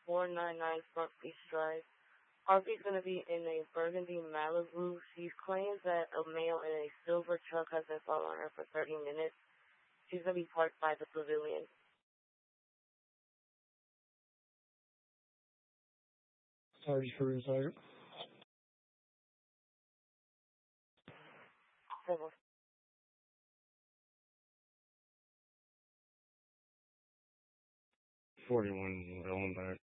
499 Front Beach Drive. Harvey's going to be in a burgundy Malibu. She claims that a male in a silver truck has been following her for 30 minutes. She's going to be parked by the pavilion. Sorry for a second. Several. 41 going back.